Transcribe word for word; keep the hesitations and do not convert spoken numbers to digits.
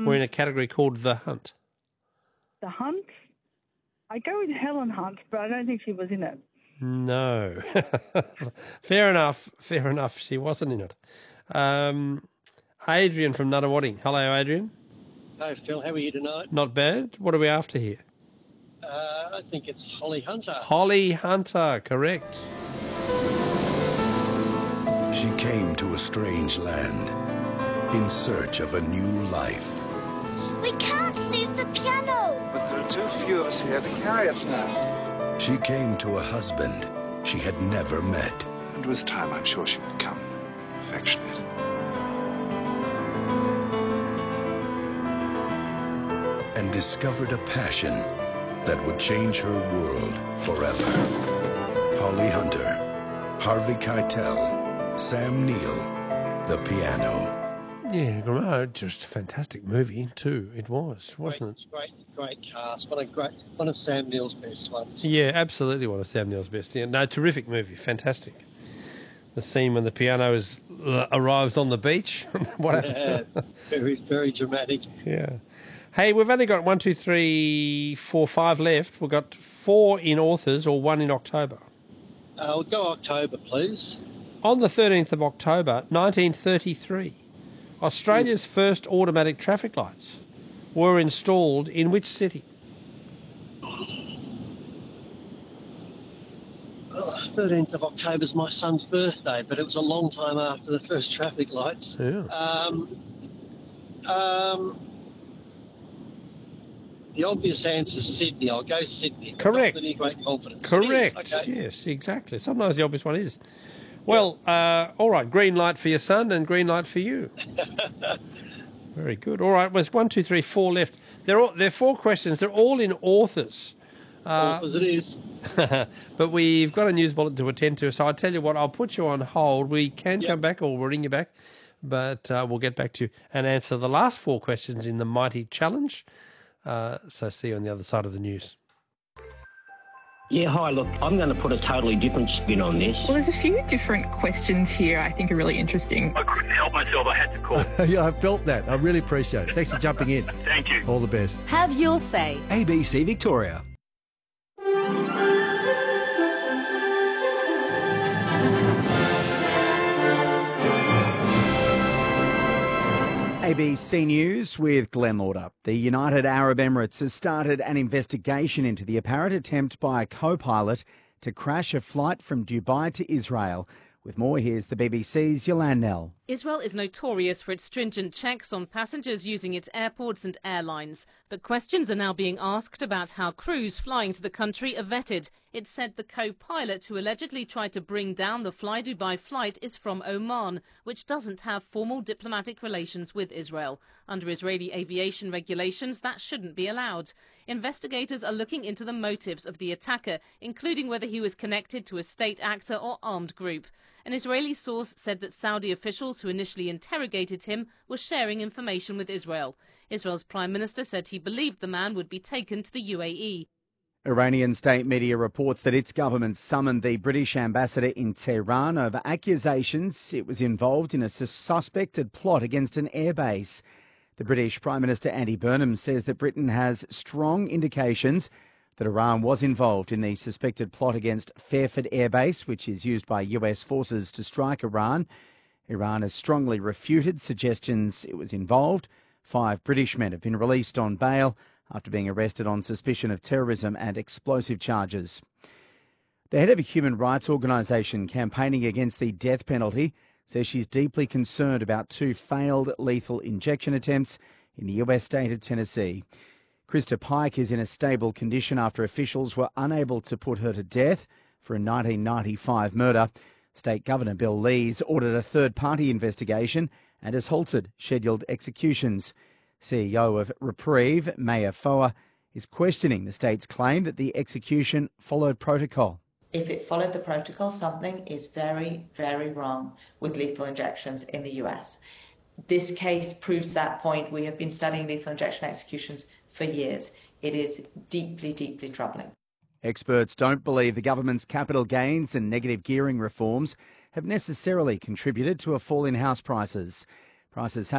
Um, We're in a category called The Hunt. The Hunt? I go with Helen Hunt, but I don't think she was in it. No. Fair enough. Fair enough. She wasn't in it. Um, Adrian from Nunawading. Hello, Adrian. Hi, Phil. How are you tonight? Not bad. What are we after here? Uh, I think it's Holly Hunter. Holly Hunter, correct. She came to a strange land in search of a new life. We can't leave the piano. But there are too few of us here to carry it now. She came to a husband she had never met. And with time, I'm sure she'll become affectionate. And discovered a passion that would change her world forever. Holly Hunter, Harvey Keitel, Sam Neill, The Piano. Yeah, no, just a fantastic movie too. It was, wasn't it? Great, great cast. One of great, one of Sam Neill's best ones. Yeah, absolutely one of Sam Neill's best. Yeah, no, terrific movie, fantastic. The scene when the piano is uh, arrives on the beach. What Yeah, very, very dramatic. Yeah. Hey, we've only got one, two, three, four, five left. We've got four in authors or one in October. Uh, we'll go October, please. On the thirteenth of October, nineteen thirty-three, Australia's first automatic traffic lights were installed in which city? Oh, thirteenth of October is my son's birthday, but it was a long time after the first traffic lights. Yeah. Um, um, the obvious answer is Sydney. I'll go Sydney. Correct. Not with any great confidence. Correct. Okay. Yes, exactly. Sometimes the obvious one is. Well, uh, all right, green light for your son and green light for you. Very good. All right, well, there's one, two, three, four left. They're all, they're four questions. They're all in authors. Uh, Authors it is. but we've got a news bulletin to attend to, so I'll tell you what, I'll put you on hold. We can Yep. come back or we'll ring you back, but uh, we'll get back to you and answer the last four questions in the Mighty Challenge. Uh, so see you on the other side of the news. Yeah, hi, look, I'm going to put a totally different spin on this. Well, there's a few different questions here I think are really interesting. I couldn't help myself. I had to call. Yeah, I felt that. I really appreciate it. Thanks for jumping in. Thank you. All the best. Have your say. A B C Victoria. A B C News with Glenn Lauder. The United Arab Emirates has started an investigation into the apparent attempt by a co-pilot to crash a flight from Dubai to Israel. With more, here's the B B C's Yolande Nell. Israel is notorious for its stringent checks on passengers using its airports and airlines. But questions are now being asked about how crews flying to the country are vetted. It said the co-pilot who allegedly tried to bring down the Fly Dubai flight is from Oman, which doesn't have formal diplomatic relations with Israel. Under Israeli aviation regulations, that shouldn't be allowed. Investigators are looking into the motives of the attacker, including whether he was connected to a state actor or armed group. An Israeli source said that Saudi officials who initially interrogated him were sharing information with Israel. Israel's Prime Minister said he believed the man would be taken to the U A E. Iranian state media reports that its government summoned the British ambassador in Tehran over accusations it was involved in a suspected plot against an airbase. The British Prime Minister Andy Burnham says that Britain has strong indications that Iran was involved in the suspected plot against Fairford Air Base, which is used by U S forces to strike Iran. Iran has strongly refuted suggestions it was involved. Five British men have been released on bail after being arrested on suspicion of terrorism and explosive charges. The head of a human rights organisation campaigning against the death penalty says she's deeply concerned about two failed lethal injection attempts in the U S state of Tennessee. Krista Pike is in a stable condition after officials were unable to put her to death for a nineteen ninety-five murder. State Governor Bill Lees ordered a third-party investigation and has halted scheduled executions. C E O of Reprieve, Maya Foa, is questioning the state's claim that the execution followed protocol. If it followed the protocol, something is very, very wrong with lethal injections in the U S. This case proves that point. We have been studying lethal injection executions for years. It is deeply, deeply troubling. Experts don't believe the government's capital gains and negative gearing reforms have necessarily contributed to a fall in house prices. Prices have